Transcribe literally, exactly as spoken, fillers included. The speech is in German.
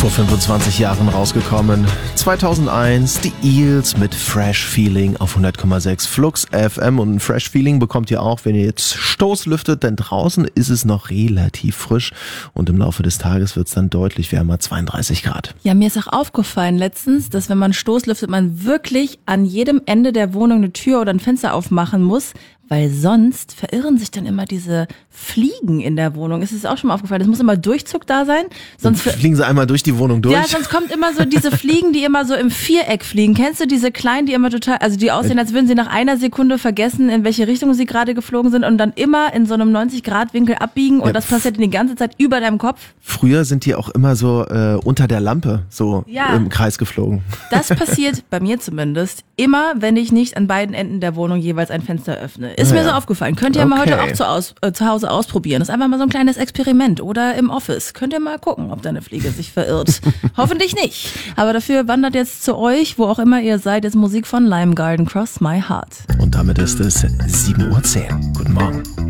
Vor fünfundzwanzig Jahren rausgekommen. zweitausendeins, die Eels mit Fresh Feeling auf hundert Komma sechs Flux F M. Und ein Fresh Feeling bekommt ihr auch, wenn ihr jetzt Stoßlüftet, denn draußen ist es noch relativ frisch und im Laufe des Tages wird es dann deutlich wärmer, zweiunddreißig Grad. Ja, mir ist auch aufgefallen letztens, dass wenn man Stoßlüftet, man wirklich an jedem Ende der Wohnung eine Tür oder ein Fenster aufmachen muss, weil sonst verirren sich dann immer diese Fliegen in der Wohnung. Ist es auch schon mal aufgefallen? Es muss immer Durchzug da sein. Sonst fliegen sie einmal durch die Wohnung durch? Ja, sonst kommt immer so diese Fliegen, die immer so im Viereck fliegen. Kennst du diese kleinen, die immer total, also die aussehen, als würden sie nach einer Sekunde vergessen, in welche Richtung sie gerade geflogen sind und dann immer in so einem neunzig Grad Winkel abbiegen und ja, das passiert die ganze Zeit über deinem Kopf? Früher sind die auch immer so äh, unter der Lampe so ja, im Kreis geflogen. Das passiert, bei mir zumindest, immer, wenn ich nicht an beiden Enden der Wohnung jeweils ein Fenster öffne. Ist ja, mir so aufgefallen. Könnt ihr okay. mal heute auch zu, aus, äh, zu Hause ausprobieren. Das ist einfach mal so ein kleines Experiment. Oder im Office. Könnt ihr mal gucken, ob deine Fliege sich verirrt. Hoffentlich nicht. Aber dafür wandert jetzt zu euch, wo auch immer ihr seid, jetzt Musik von Lime Garden, Cross My Heart. Und damit ist es sieben Uhr zehn. Guten Morgen.